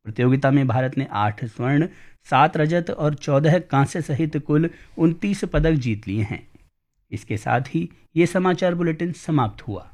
प्रतियोगिता में भारत ने 8 स्वर्ण, 7 रजत और 14 कांस्य सहित कुल 29 पदक जीत लिए हैं। इसके साथ ही ये समाचार बुलेटिन समाप्त हुआ।